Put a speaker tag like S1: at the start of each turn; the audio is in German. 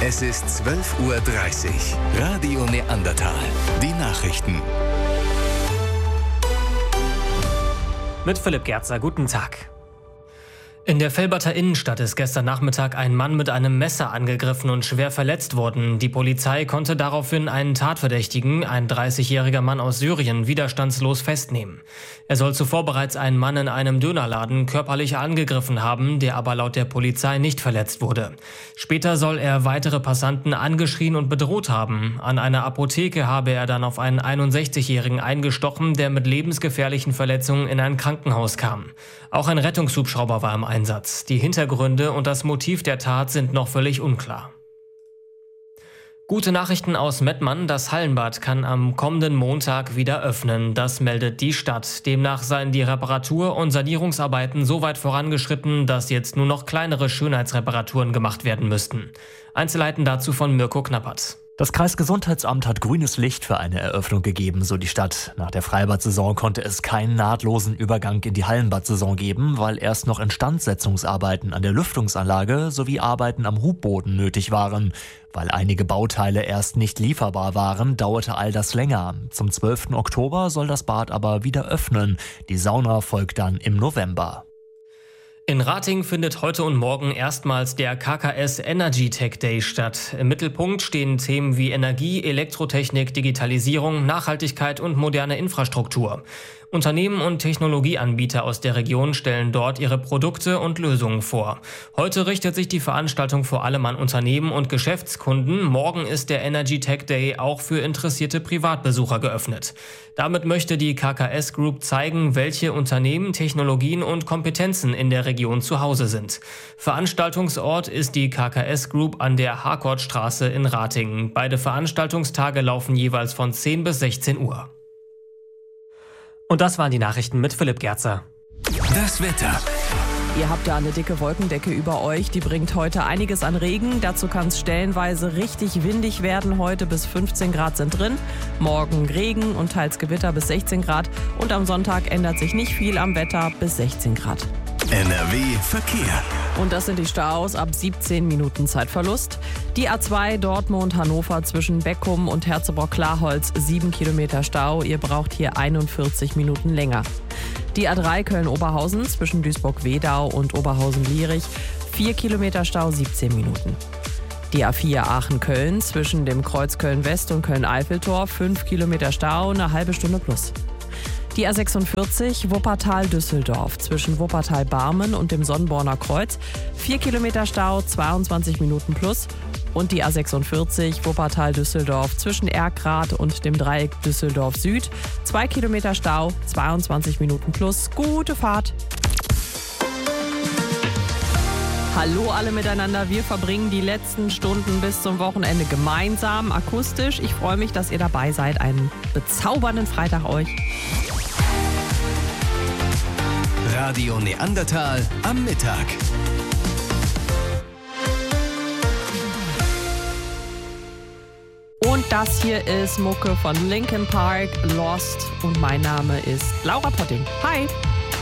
S1: Es ist 12:30 Uhr. Radio Neandertal. Die Nachrichten.
S2: Mit Philipp Gerzer, guten Tag. In der Velberter Innenstadt ist gestern Nachmittag ein Mann mit einem Messer angegriffen und schwer verletzt worden. Die Polizei konnte daraufhin einen Tatverdächtigen, ein 30-jähriger Mann aus Syrien, widerstandslos festnehmen. Er soll zuvor bereits einen Mann in einem Dönerladen körperlich angegriffen haben, der aber laut der Polizei nicht verletzt wurde. Später soll er weitere Passanten angeschrien und bedroht haben. An einer Apotheke habe er dann auf einen 61-jährigen eingestochen, der mit lebensgefährlichen Verletzungen in ein Krankenhaus kam. Auch ein Rettungshubschrauber war im Einsatz. Die Hintergründe und das Motiv der Tat sind noch völlig unklar. Gute Nachrichten aus Mettmann. Das Hallenbad kann am kommenden Montag wieder öffnen. Das meldet die Stadt. Demnach seien die Reparatur- und Sanierungsarbeiten so weit vorangeschritten, dass jetzt nur noch kleinere Schönheitsreparaturen gemacht werden müssten. Einzelheiten dazu von Mirko Knappert.
S3: Das Kreisgesundheitsamt hat grünes Licht für eine Eröffnung gegeben, so die Stadt. Nach der Freibad-Saison konnte es keinen nahtlosen Übergang in die Hallenbad-Saison geben, weil erst noch Instandsetzungsarbeiten an der Lüftungsanlage sowie Arbeiten am Hubboden nötig waren. Weil einige Bauteile erst nicht lieferbar waren, dauerte all das länger. Zum 12. Oktober soll das Bad aber wieder öffnen. Die Sauna folgt dann im November.
S2: In Ratingen findet heute und morgen erstmals der KKS Energy Tech Day statt. Im Mittelpunkt stehen Themen wie Energie, Elektrotechnik, Digitalisierung, Nachhaltigkeit und moderne Infrastruktur. Unternehmen und Technologieanbieter aus der Region stellen dort ihre Produkte und Lösungen vor. Heute richtet sich die Veranstaltung vor allem an Unternehmen und Geschäftskunden. Morgen ist der Energy Tech Day auch für interessierte Privatbesucher geöffnet. Damit möchte die KKS Group zeigen, welche Unternehmen, Technologien und Kompetenzen in der Region zu Hause sind. Veranstaltungsort ist die KKS Group an der Harkortstraße in Ratingen. Beide Veranstaltungstage laufen jeweils von 10 bis 16 Uhr. Und das waren die Nachrichten mit Philipp Gerzer.
S1: Das Wetter.
S4: Ihr habt da eine dicke Wolkendecke über euch, die bringt heute einiges an Regen. Dazu kann es stellenweise richtig windig werden. Heute bis 15 Grad sind drin. Morgen Regen und teils Gewitter bis 16 Grad. Und am Sonntag ändert sich nicht viel am Wetter bis 16 Grad.
S1: NRW Verkehr.
S4: Und das sind die Staus ab 17 Minuten Zeitverlust. Die A2 Dortmund-Hannover zwischen Beckum und Herzogbrock-Klarholz 7 Kilometer Stau. Ihr braucht hier 41 Minuten länger. Die A3 Köln-Oberhausen zwischen Duisburg-Wedau und Oberhausen-Lierich 4 Kilometer Stau, 17 Minuten. Die A4 Aachen-Köln zwischen dem Kreuz Köln-West und Köln-Eiffeltor 5 Kilometer Stau, eine halbe Stunde plus. Die A46 Wuppertal-Düsseldorf zwischen Wuppertal-Barmen und dem Sonnborner Kreuz 4 Kilometer Stau, 22 Minuten plus. Und die A46 Wuppertal-Düsseldorf zwischen Erkrath und dem Dreieck Düsseldorf Süd 2 Kilometer Stau, 22 Minuten plus. Gute Fahrt! Hallo alle miteinander, wir verbringen die letzten Stunden bis zum Wochenende gemeinsam, akustisch. Ich freue mich, dass ihr dabei seid. Einen bezaubernden Freitag euch.
S1: Radio Neandertal am Mittag.
S4: Und das hier ist Mucke von Linkin Park, Lost. Und mein Name ist Laura Potting. Hi!